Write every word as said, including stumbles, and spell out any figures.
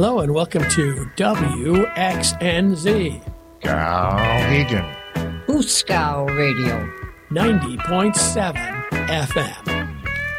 Hello and welcome to W X N Z. Skowhegan. Ooskow Radio. ninety point seven F M.